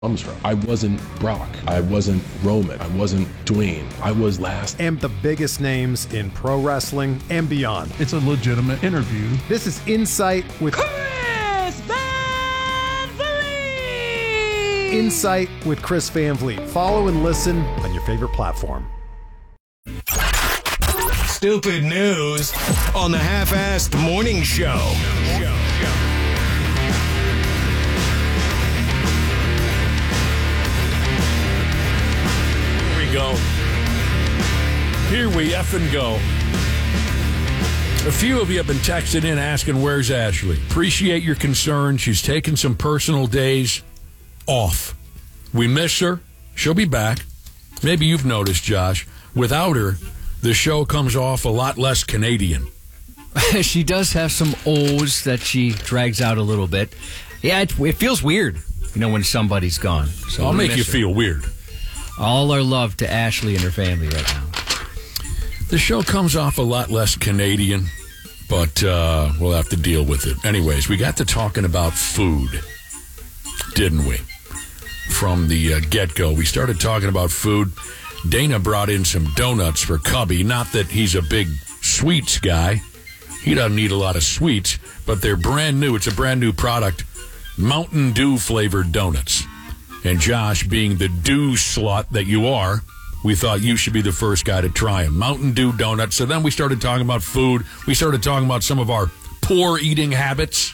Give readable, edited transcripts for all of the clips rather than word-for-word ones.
comes from. I wasn't Brock. I wasn't Roman. I wasn't Dwayne. I was last. And the biggest names in pro wrestling and beyond. It's a legitimate interview. This is Insight with Chris Van Vliet! Insight with Chris Van Vliet. Follow and listen on your favorite platform. Stupid news on the Half-Assed Morning Show. Go. Here we effing go. A few of you have been texting in asking, where's Ashley? Appreciate your concern. She's taking some personal days off. We miss her. She'll be back. Maybe you've noticed, Josh. Without her, the show comes off a lot less Canadian. She does have some O's that she drags out a little bit. Yeah, it feels weird, when somebody's gone. So I'll make you feel weird. All our love to Ashley and her family right now. The show comes off a lot less Canadian, but we'll have to deal with it. Anyways, we got to talking about food, didn't we? From the get-go. We started talking about food. Dana brought in some donuts for Cubby. Not that he's a big sweets guy. He doesn't eat a lot of sweets, but they're brand new. It's a brand new product. Mountain Dew flavored donuts. And Josh, being the dew slut that you are, we thought you should be the first guy to try them. Mountain Dew donuts. So then we started talking about food. We started talking about some of our poor eating habits.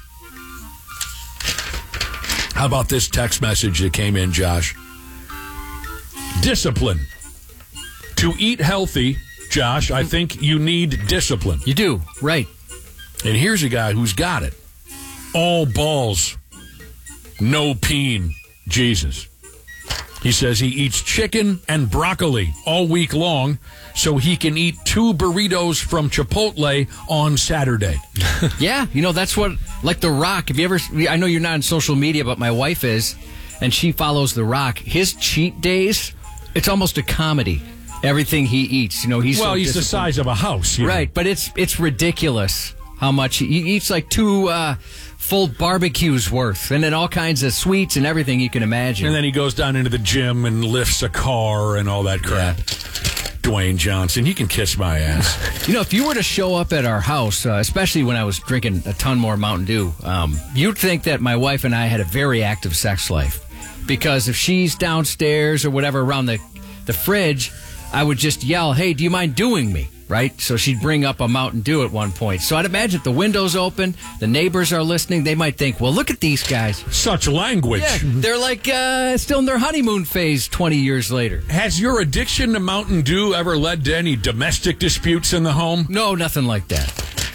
How about this text message that came in, Josh? Discipline. To eat healthy, Josh, I think you need discipline. You do, right. And here's a guy who's got it. All balls, no peen. Jesus. He says he eats chicken and broccoli all week long so he can eat 2 burritos from Chipotle on Saturday. Yeah, that's what, like The Rock. Have you ever, I know you're not on social media, but my wife is, and she follows The Rock. His cheat days, it's almost a comedy. Everything he eats, he's he's the size of a house. Right, but it's ridiculous how much he eats, like 2 full barbecues worth, and then all kinds of sweets and everything you can imagine. And then he goes down into the gym and lifts a car and all that crap. Yeah. Dwayne Johnson, he can kiss my ass. If you were to show up at our house, especially when I was drinking a ton more Mountain Dew, you'd think that my wife and I had a very active sex life. Because if she's downstairs or whatever around the fridge, I would just yell, "Hey, do you mind doing me?" Right? So she'd bring up a Mountain Dew at one point. So I'd imagine if the window's open, the neighbors are listening, they might think, well, look at these guys. Such language. Yeah, they're like still in their honeymoon phase 20 years later. Has your addiction to Mountain Dew ever led to any domestic disputes in the home? No, nothing like that.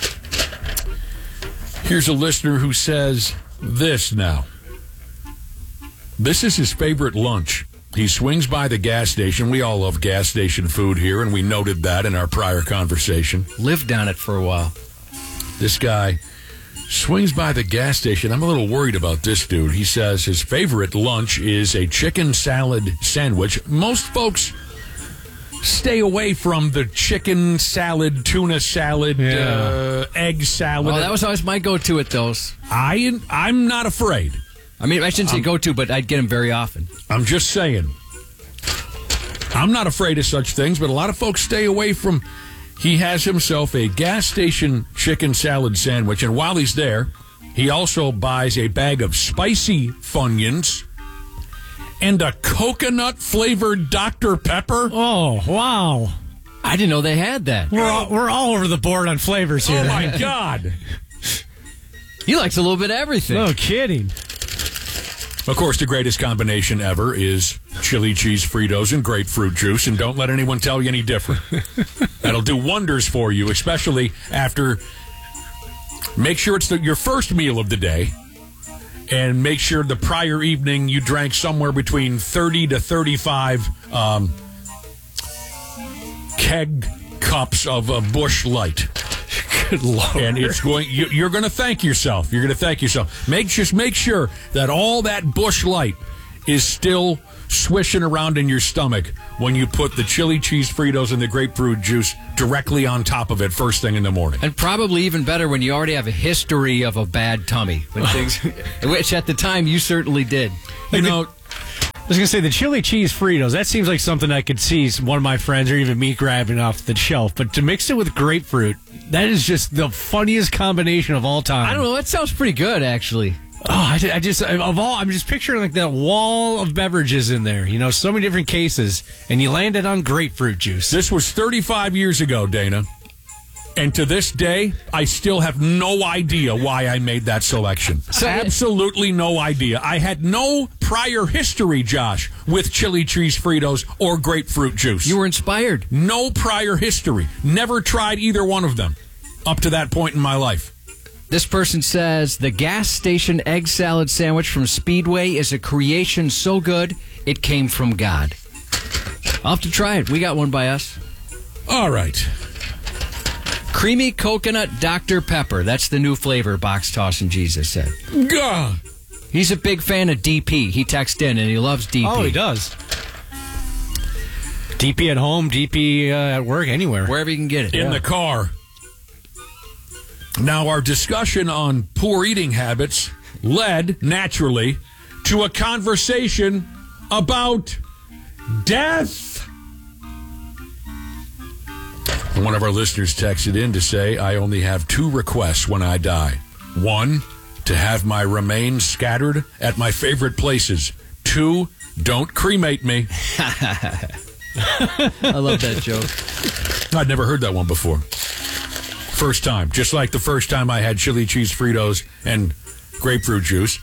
Here's a listener who says this now. This is his favorite lunch. He swings by the gas station. We all love gas station food here, and we noted that in our prior conversation. Lived down it for a while. This guy swings by the gas station. I'm a little worried about this dude. He says his favorite lunch is a chicken salad sandwich. Most folks stay away from the chicken salad, tuna salad, egg salad. Oh, that was always my go-to at those. I'm not afraid. I mean, I shouldn't say go-to, but I'd get them very often. I'm just saying. I'm not afraid of such things, but a lot of folks stay away from. He has himself a gas station chicken salad sandwich, and while he's there, he also buys a bag of spicy Funyuns and a coconut-flavored Dr. Pepper. Oh, wow. I didn't know they had that. We're all over the board on flavors here. Oh, my God. He likes a little bit of everything. No kidding. Of course, the greatest combination ever is chili cheese Fritos and grapefruit juice, and don't let anyone tell you any different. That'll do wonders for you, especially after. Make sure it's your first meal of the day, and make sure the prior evening you drank somewhere between 30 to 35 keg cups of Busch Light. Good Lord. And it's going. You're going to thank yourself. You're going to thank yourself. Just make sure that all that Busch Light is still swishing around in your stomach when you put the chili cheese Fritos and the grapefruit juice directly on top of it first thing in the morning. And probably even better when you already have a history of a bad tummy, which at the time you certainly did. You know, was going to say, the chili cheese Fritos, that seems like something I could see one of my friends or even me grabbing off the shelf. But to mix it with grapefruit, that is just the funniest combination of all time. I don't know. That sounds pretty good, actually. Oh, I'm just picturing like that wall of beverages in there. You know, so many different cases, and you landed on grapefruit juice. This was 35 years ago, Dana. And to this day, I still have no idea why I made that selection. Absolutely no idea. I had no prior history, Josh, with chili cheese Fritos or grapefruit juice. You were inspired. No prior history. Never tried either one of them up to that point in my life. This person says, the gas station egg salad sandwich from Speedway is a creation so good, it came from God. I'll have to try it. We got one by us. All right. Creamy coconut Dr. Pepper. That's the new flavor, Box Toss and Jesus said. Gah. He's a big fan of DP. He texted in and he loves DP. Oh, he does. DP at home, DP at work, anywhere. Wherever you can get it. In the car. Now, our discussion on poor eating habits led, naturally, to a conversation about death. One of our listeners texted in to say, I only have 2 requests when I die. 1, to have my remains scattered at my favorite places. 2, don't cremate me. I love that joke. I'd never heard that one before. First time. Just like the first time I had chili cheese Fritos and grapefruit juice.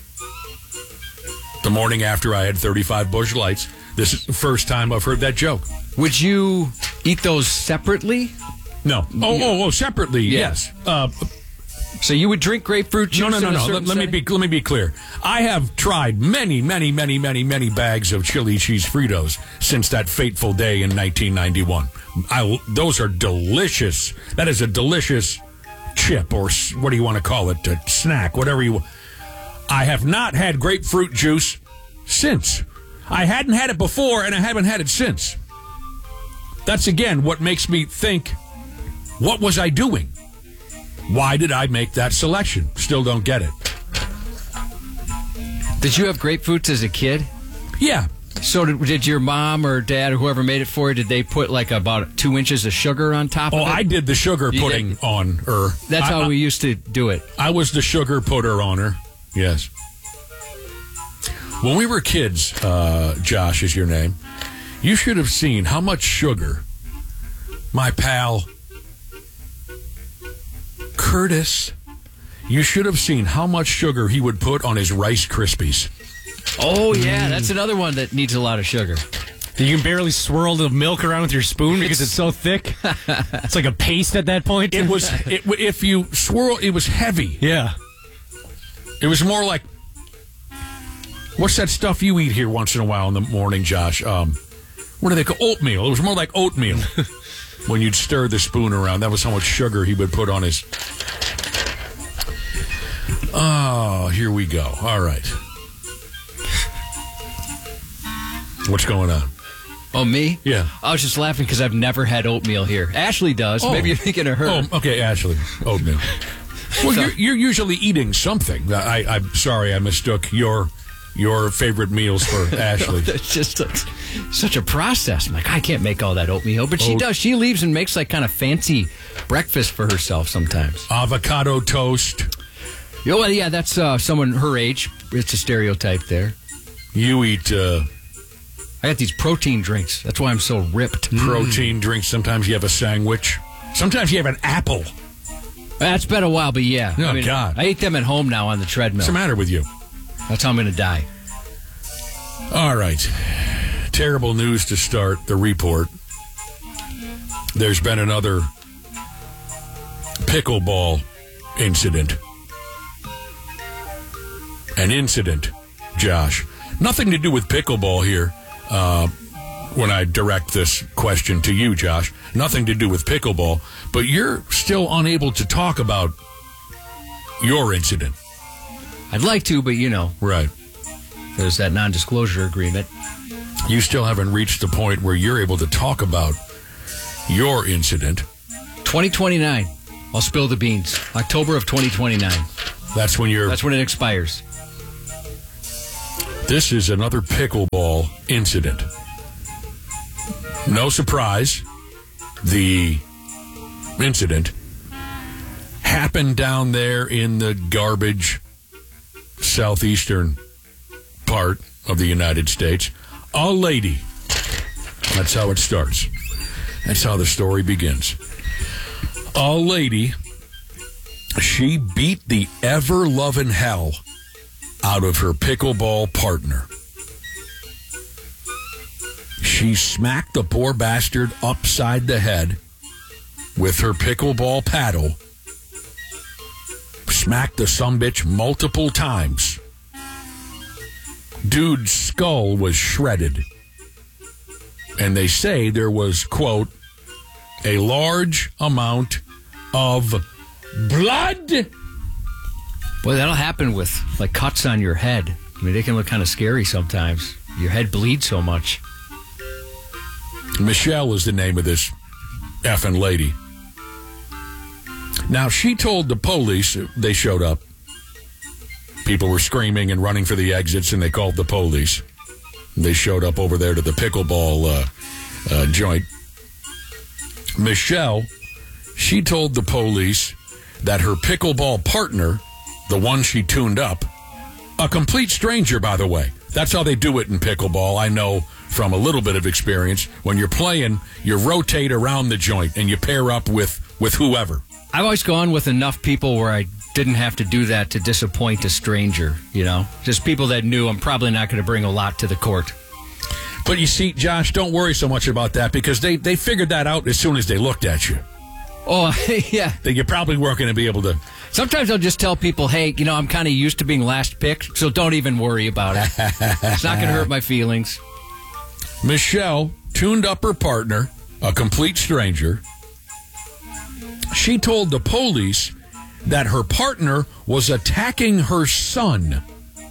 The morning after I had 35 Busch Lights. This is the first time I've heard that joke. Would you eat those separately? No. Oh, separately, Yeah. yes. So you would drink grapefruit juice? No. in a certain Let me be clear. I have tried many bags of chili cheese Fritos since that fateful day in 1991. Those are delicious. That is a delicious chip, or what do you want to call it? A snack, whatever you want. I have not had grapefruit juice since. I hadn't had it before, and I haven't had it since. That's, again, what makes me think, what was I doing? Why did I make that selection? Still don't get it. Did you have grapefruits as a kid? Yeah. So did your mom or dad or whoever made it for you, did they put like about 2 inches of sugar on top of it? Oh, I did the sugar pudding on her. That's how we used to do it. I was the sugar putter on her. Yes. When we were kids, Josh is your name, you should have seen how much sugar my pal Curtis, you should have seen how much sugar he would put on his Rice Krispies. Oh, yeah. That's another one that needs a lot of sugar. You can barely swirl the milk around with your spoon because it's so thick. It's like a paste at that point. If you swirl, it was heavy. Yeah. It was more like, what's that stuff you eat here once in a while in the morning, Josh? What do they call oatmeal? It was more like oatmeal when you'd stir the spoon around. That was how much sugar he would put on his. Oh, here we go. All right. What's going on? Oh, me? Yeah. I was just laughing because I've never had oatmeal here. Ashley does. Oh. Maybe you're thinking of her. Oh, okay, Ashley. Oatmeal. Well, you're usually eating something. I'm sorry, I mistook your favorite meals for Ashley. It's just such a process. I'm like, I can't make all that oatmeal. But she does. She leaves and makes like kind of fancy breakfast for herself sometimes. Avocado toast. Oh, well, yeah, that's someone her age. It's a stereotype there. You eat... I got these protein drinks. That's why I'm so ripped. Protein drinks. Sometimes you have a sandwich. Sometimes you have an apple. That's been a while, but yeah. Oh, God. I eat them at home now on the treadmill. What's the matter with you? That's how I'm going to die. All right. Terrible news to start the report. There's been another pickleball incident. An incident, Josh. Nothing to do with pickleball here. When I direct this question to you, Josh, nothing to do with pickleball, but you're still unable to talk about your incident. I'd like to, but you know. Right. There's that non-disclosure agreement. You still haven't reached the point where you're able to talk about your incident. 2029. I'll spill the beans. October of 2029. That's when it expires. This is another pickleball incident. No surprise, the incident happened down there in the garbage southeastern part of the United States. A lady. That's how it starts. That's how the story begins. A lady, she beat the ever-loving hell out of her pickleball partner. She smacked the poor bastard upside the head with her pickleball paddle. Smacked the sumbitch multiple times. Dude's skull was shredded. And they say there was, quote, a large amount of blood. Boy, that'll happen with like cuts on your head. I mean, they can look kind of scary sometimes. Your head bleeds so much. Michelle is the name of this effing lady. Now, she told the police, they showed up. People were screaming and running for the exits, and they called the police. They showed up over there to the pickleball joint. Michelle, she told the police that her pickleball partner, the one she tuned up, a complete stranger, by the way. That's how they do it in pickleball. I know from a little bit of experience. When you're playing, you rotate around the joint and you pair up with whoever. I've always gone with enough people where I didn't have to do that to disappoint a stranger, you know? Just people that knew I'm probably not going to bring a lot to the court. But you see, Josh, don't worry so much about that because they figured that out as soon as they looked at you. Oh, yeah. That you probably weren't going to be able to. Sometimes I'll just tell people, hey, you know, I'm kind of used to being last picked, so don't even worry about it. It's not going to hurt my feelings. Michelle tuned up her partner, a complete stranger. She told the police that her partner was attacking her son.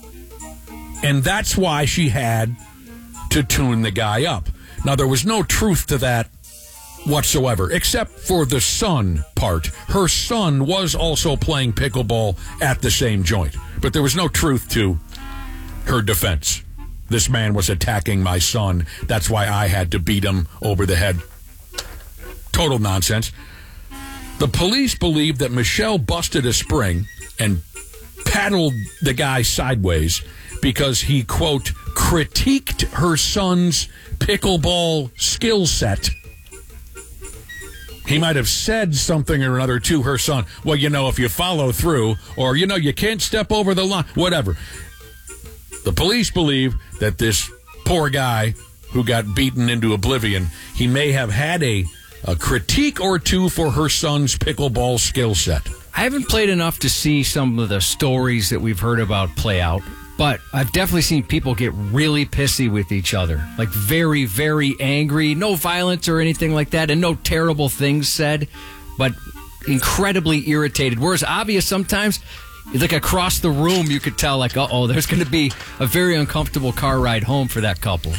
And that's why she had to tune the guy up. Now, there was no truth to that whatsoever, except for the son part. Her son was also playing pickleball at the same joint. But there was no truth to her defense. This man was attacking my son. That's why I had to beat him over the head. Total nonsense. The police believe that Michelle busted a spring and paddled the guy sideways because he, quote, critiqued her son's pickleball skill set. He might have said something or another to her son. Well, you know, if you follow through, or, you know, you can't step over the line, whatever. The police believe that this poor guy who got beaten into oblivion, he may have had a critique or two for her son's pickleball skill set. I haven't played enough to see some of the stories that we've heard about play out, but I've definitely seen people get really pissy with each other. Like very, very angry. No violence or anything like that, and no terrible things said, but incredibly irritated. Whereas obvious sometimes, like across the room, you could tell, like, uh-oh, there's going to be a very uncomfortable car ride home for that couple.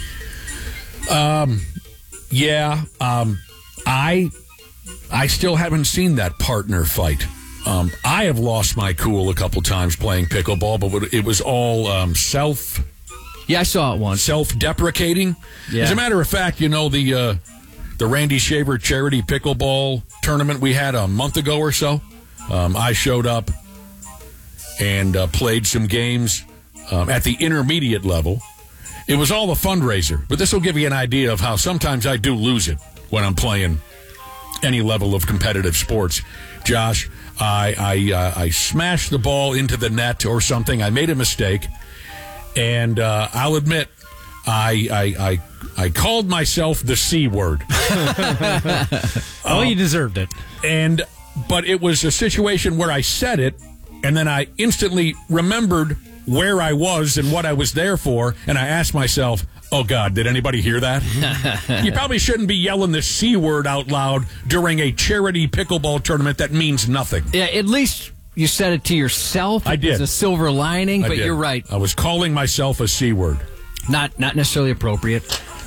I still haven't seen that partner fight. I have lost my cool a couple times playing pickleball, but it was all self. Yeah, I saw it once. Self-deprecating. Yeah. As a matter of fact, you know the Randy Shaver charity pickleball tournament we had a month ago or so. I showed up and played some games at the intermediate level. It was all a fundraiser, but this will give you an idea of how sometimes I do lose it when I'm playing any level of competitive sports. Josh, I smashed the ball into the net or something. I made a mistake, and I'll admit I called myself the C word. Oh, you deserved it. But it was a situation where I said it, and then I instantly remembered where I was and what I was there for, and I asked myself, oh, God, did anybody hear that? You probably shouldn't be yelling the C word out loud during a charity pickleball tournament that means nothing. Yeah, at least you said it to yourself. I did. It's a silver lining, but you're right. I was calling myself a C word. Not necessarily appropriate.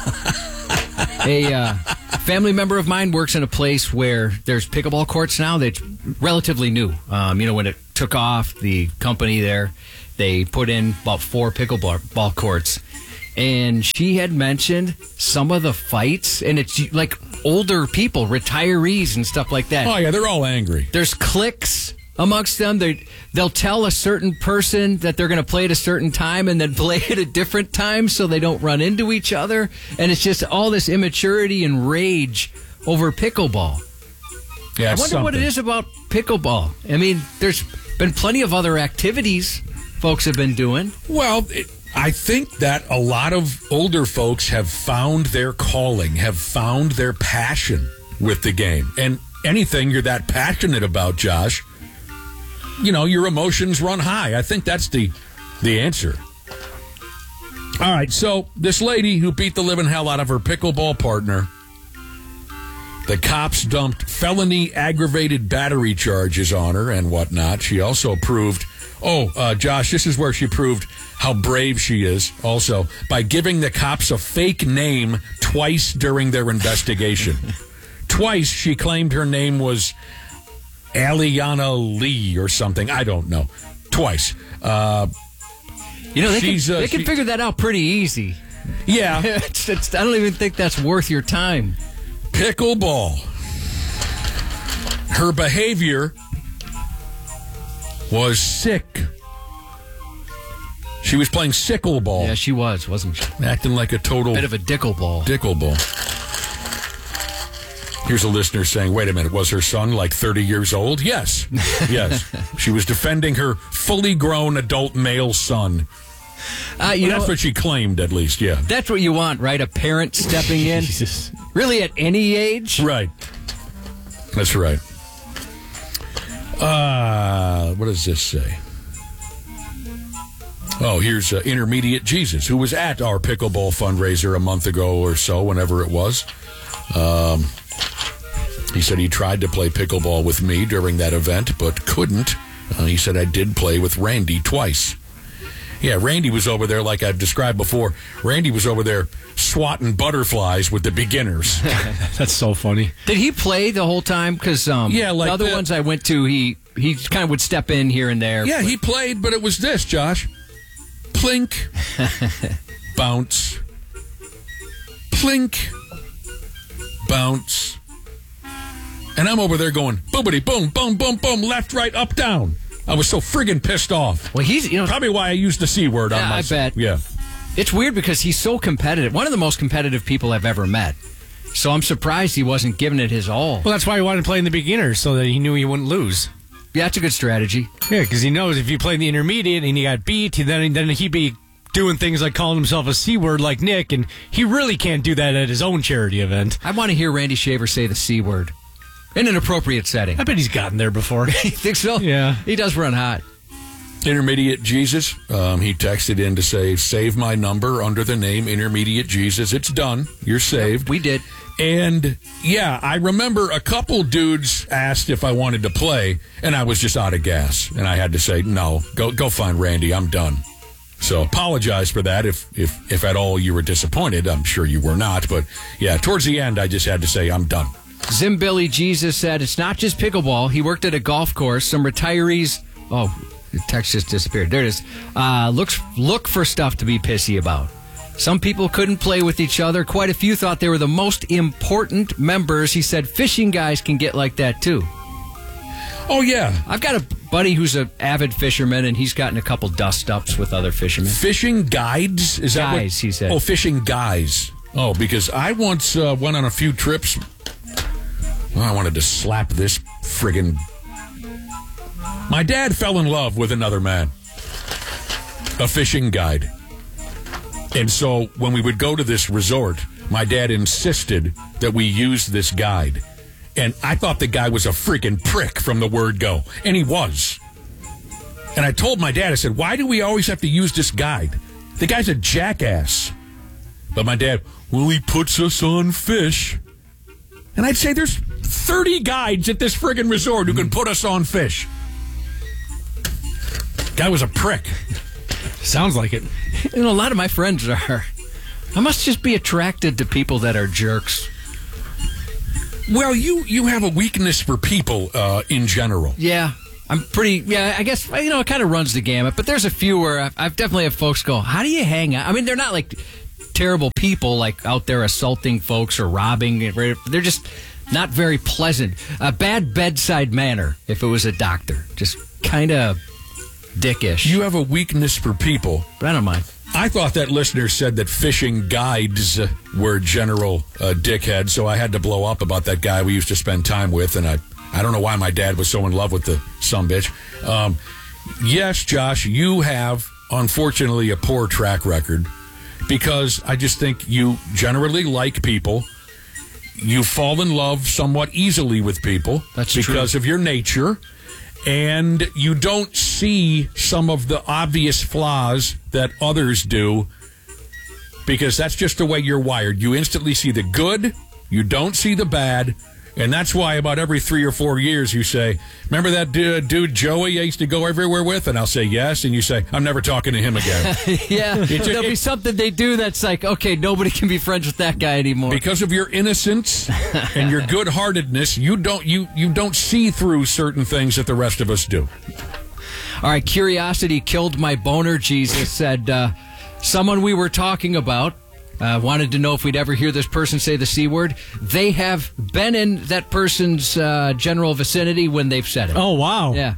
A family member of mine works in a place where there's pickleball courts now that's relatively new. When it took off, the company there, they put in about 4 pickleball courts. And she had mentioned some of the fights, and it's like older people, retirees and stuff like that. Oh, yeah, they're all angry. There's cliques amongst them. They'll tell a certain person that they're going to play at a certain time and then play at a different time so they don't run into each other. And it's just all this immaturity and rage over pickleball. Yeah, I wonder what it is about pickleball. I mean, there's been plenty of other activities folks have been doing. Well, I think that a lot of older folks have found their calling, have found their passion with the game. And anything you're that passionate about, Josh, your emotions run high. I think that's the answer. All right, so this lady who beat the living hell out of her pickleball partner, the cops dumped felony aggravated battery charges on her and whatnot. She also proved, Josh, this is where she proved how brave she is also by giving the cops a fake name twice during their investigation. Twice she claimed her name was Aliana Lee or something. I don't know. Twice. They can figure that out pretty easy. Yeah. I don't even think that's worth your time. Pickleball. Her behavior was sick. She was playing sickle ball. Yeah, she was, wasn't she? Acting like a total... Bit of a dickleball. Dickleball. Here's a listener saying, wait a minute, was her son like 30 years old? Yes. Yes. She was defending her fully grown adult male son. That's what she claimed, at least, yeah. That's what you want, right? A parent stepping in? Jesus. Really, at any age? Right. That's right. What does this say? Oh, here's Intermediate Jesus, who was at our pickleball fundraiser a month ago or so, whenever it was. He said he tried to play pickleball with me during that event, but couldn't. He said I did play with Randy twice. Yeah, Randy was over there, like I've described before. Randy was over there swatting butterflies with the beginners. That's so funny. Did he play the whole time? Because the other ones I went to, he kind of would step in here and there. Yeah, he played, but it was this, Josh. Plink. Bounce. Plink. Bounce. And I'm over there going, boobity, boom, boom, boom, boom, left, right, up, down. I was so friggin' pissed off. Well, he's, probably why I used the C word on myself. I bet. Yeah. It's weird because he's so competitive. One of the most competitive people I've ever met. So I'm surprised he wasn't giving it his all. Well, that's why he wanted to play in the beginners, so that he knew he wouldn't lose. Yeah, that's a good strategy. Yeah, because he knows if you play in the intermediate and he got beat, then he'd be doing things like calling himself a C word like Nick, and he really can't do that at his own charity event. I want to hear Randy Shaver say the C word in an appropriate setting. I bet he's gotten there before. You think so? Yeah. He does run hot. Intermediate Jesus, he texted in to say, save my number under the name Intermediate Jesus. It's done. You're saved. Yep, we did. And, yeah, I remember a couple dudes asked if I wanted to play, and I was just out of gas. And I had to say, no, go find Randy. I'm done. So apologize for that if at all you were disappointed. I'm sure you were not. But, yeah, towards the end, I just had to say, I'm done. Zimbilly Jesus said, it's not just pickleball. He worked at a golf course. Some retirees... Oh, the text just disappeared. There it is. Look for stuff to be pissy about. Some people couldn't play with each other. Quite a few thought they were the most important members. He said fishing guys can get like that, too. Oh, yeah. I've got a buddy who's an avid fisherman, and he's gotten a couple dust-ups with other fishermen. Fishing guides? Is that guys, he said. Oh, fishing guys. Oh, because I once went on a few trips. Well, I wanted to slap this friggin'... My dad fell in love with another man. A fishing guide. And so when we would go to this resort, my dad insisted that we use this guide. And I thought the guy was a freaking prick from the word go. And he was. And I told my dad, I said, why do we always have to use this guide? The guy's a jackass. But my dad, well, he puts us on fish. And I'd say there's 30 guides at this friggin' resort who can put us on fish. Guy was a prick. Sounds like it. You know, a lot of my friends are. I must just be attracted to people that are jerks. Well, you have a weakness for people in general. Yeah. I'm pretty, yeah, I guess, it kind of runs the gamut, but there's a few where I've definitely had folks go, how do you hang out? I mean, they're not like terrible people, like out there assaulting folks or robbing. They're just not very pleasant. A bad bedside manner, if it was a doctor. Just kind of dickish. You have a weakness for people. But I don't mind. I thought that listener said that fishing guides were general dickheads, so I had to blow up about that guy we used to spend time with, and I don't know why my dad was so in love with the sumbitch. Yes, Josh, you have, unfortunately, a poor track record because I just think you generally like people. You fall in love somewhat easily with people. That's because true. of your nature. And you don't see some of the obvious flaws that others do because that's just the way you're wired. You instantly see the good, you don't see the bad, and that's why about every 3 or 4 years you say, remember that dude Joey I used to go everywhere with? And I'll say yes, and you say, I'm never talking to him again. Yeah, there'll be something they do that's like, okay, nobody can be friends with that guy anymore. Because of your innocence and your good-heartedness, you don't see through certain things that the rest of us do. All right, curiosity killed my boner, Jesus said. Someone we were talking about wanted to know if we'd ever hear this person say the C word. They have been in that person's general vicinity when they've said it. Oh, wow. Yeah.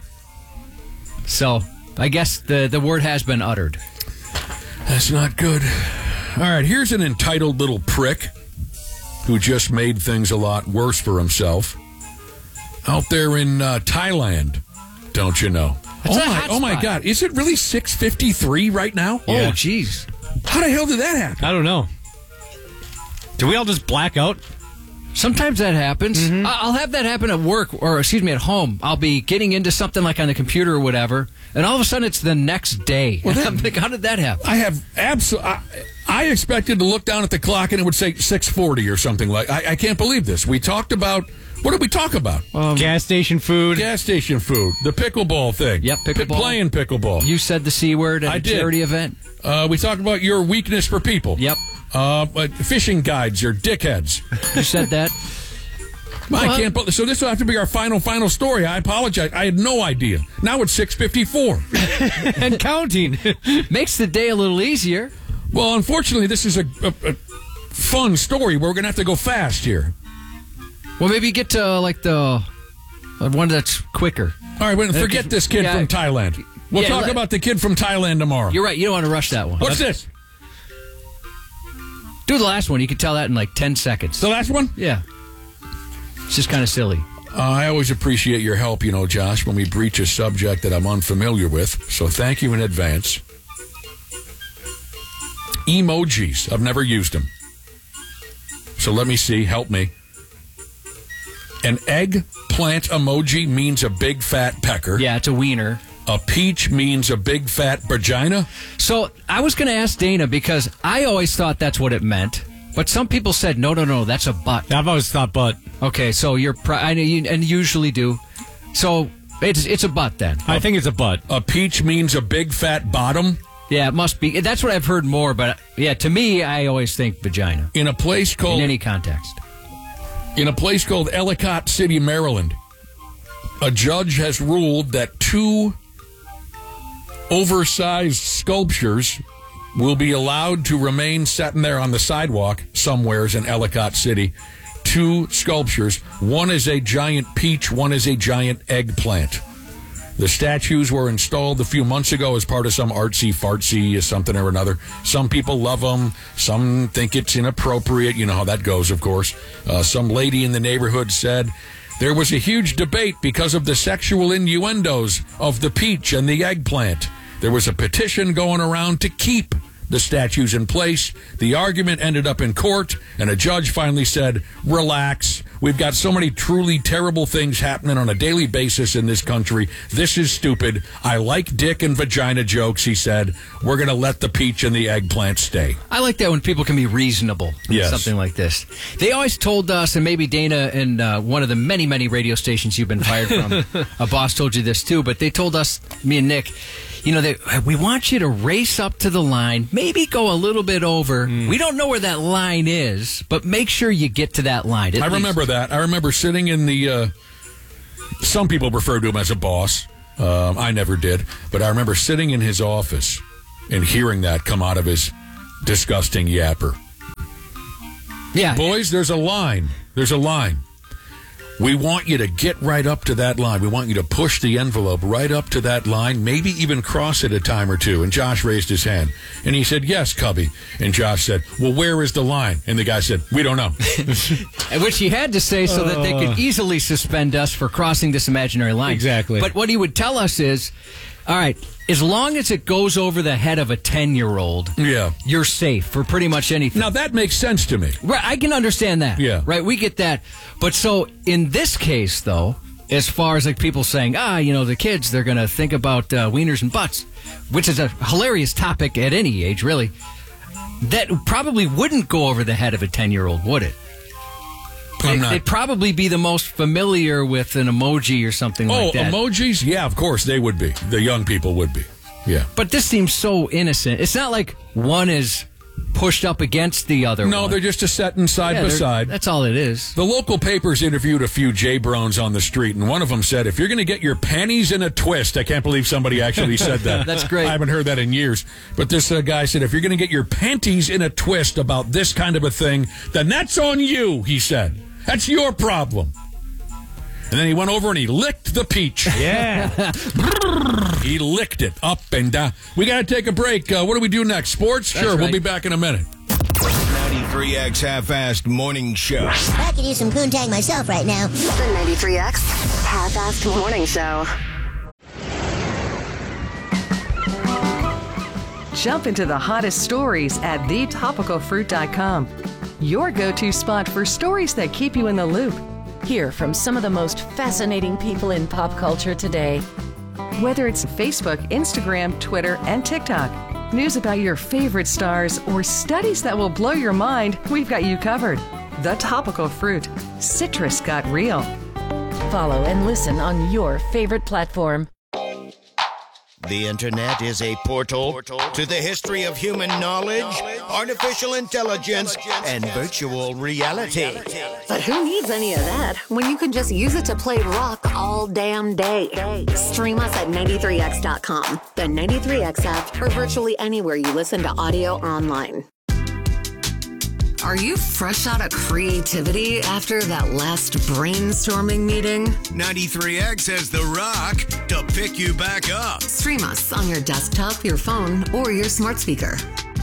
So, I guess the word has been uttered. That's not good. All right, here's an entitled little prick who just made things a lot worse for himself. Out there in Thailand, don't you know? Oh my God. Is it really 6:53 right now? Yeah. Oh, jeez. How the hell did that happen? I don't know. Do we all just black out? Sometimes that happens. Mm-hmm. I'll have that happen at work, or at home. I'll be getting into something like on the computer or whatever, and all of a sudden it's the next day. Well, I'm like, how did that happen? I have I expected to look down at the clock and it would say 6:40 or something like. I can't believe this. We talked about. What did we talk about? Gas station food. Gas station food. The pickleball thing. Yep, pickleball. Playing pickleball. You said the C word at a charity event. We talked about your weakness for people. Yep. But fishing guides are dickheads. You said that. I can't believe. So this will have to be our final story. I apologize. I had no idea. Now it's 6:54 and counting. Makes the day a little easier. Well, unfortunately, this is a fun story. We're going to have to go fast here. Well, maybe get to like the one that's quicker. All right, forget this kid from Thailand. We'll talk about the kid from Thailand tomorrow. You're right. You don't want to rush that one. What's this? Do the last one. You can tell that in like 10 seconds. The last one? Yeah. It's just kind of silly. I always appreciate your help, Josh, when we breach a subject that I'm unfamiliar with. So thank you in advance. Emojis. I've never used them. So let me see. Help me. An eggplant emoji means a big fat pecker. Yeah, it's a wiener. A peach means a big fat vagina. So I was going to ask Dana because I always thought that's what it meant. But some people said, no, that's a butt. I've always thought butt. Okay, so I know you and usually do. So it's a butt then. I think it's a butt. A peach means a big fat bottom. Yeah, it must be. That's what I've heard more. But yeah, to me, I always think vagina. In a place called... In any context. In a place called Ellicott City, Maryland, a judge has ruled that 2 oversized sculptures will be allowed to remain sitting there on the sidewalk somewheres in Ellicott City. 2 sculptures. One is a giant peach, one is a giant eggplant. The statues were installed a few months ago as part of some artsy-fartsy something or another. Some people love them. Some think it's inappropriate. You know how that goes, of course. Some lady in the neighborhood said there was a huge debate because of the sexual innuendos of the peach and the eggplant. There was a petition going around to keep the statues in place. The argument ended up in court, and a judge finally said, relax. We've got so many truly terrible things happening on a daily basis in this country. This is stupid. I like dick and vagina jokes, he said. We're going to let the peach and the eggplant stay. I like that when people can be reasonable. Yes. Something like this. They always told us, and maybe Dana and one of the many, many radio stations you've been fired from, a boss told you this too, but they told us, me and Nick, we want you to race up to the line, maybe go a little bit over. We don't know where that line is, but make sure you get to that line. I remember that. I remember sitting in the, some people refer to him as a boss, I never did. But I remember sitting in his office and hearing that come out of his disgusting yapper. Yeah. Boys, there's a line. There's a line. We want you to get right up to that line. We want you to push the envelope right up to that line, maybe even cross it a time or two. And Josh raised his hand. And he said, yes, Cubby. And Josh said, well, where is the line? And the guy said, we don't know. Which he had to say so that they could easily suspend us for crossing this imaginary line. Exactly. But what he would tell us is, all right, as long as it goes over the head of a 10-year-old, Yeah. you're safe for pretty much anything. Now, that makes sense to me. Right, I can understand that. Yeah. Right, we get that. But so in this case, though, as far as like people saying, the kids, they're going to think about wieners and butts, which is a hilarious topic at any age, really, that probably wouldn't go over the head of a 10-year-old, would it? They'd probably be the most familiar with an emoji or something like that. Oh, emojis? Yeah, of course, they would be. The young people would be. Yeah. But this seems so innocent. It's not like one is pushed up against the other No, one. they're just a setting side by side. That's all it is. The local papers interviewed a few J-Browns on the street, and one of them said, if you're going to get your panties in a twist, I can't believe somebody actually said that. That's great. I haven't heard that in years. But this guy said, if you're going to get your panties in a twist about this kind of a thing, then that's on you, he said. That's your problem. And then he went over and he licked the peach. Yeah. He licked it up and down. We got to take a break. What do we do next? Sports? Sure, right. We'll be back in a minute. 93X Half-Assed Morning Show. I could use some poontang myself right now. The 93X Half-Assed Morning Show. Jump into the hottest stories at thetopicalfruit.com. Your go-to spot for stories that keep you in the loop. Hear from some of the most fascinating people in pop culture today. Whether it's Facebook, Instagram, Twitter, and TikTok, news about your favorite stars, or studies that will blow your mind, we've got you covered. The Topical Fruit. Citrus got real. Follow and listen on your favorite platform. The internet is a portal to the history of human knowledge, artificial intelligence, and virtual reality. But who needs any of that when you can just use it to play rock all damn day? Stream us at 93x.com, the 93x app, or virtually anywhere you listen to audio or online. Are you fresh out of creativity after that last brainstorming meeting? 93X has The Rock to pick you back up. Stream us on your desktop, your phone, or your smart speaker.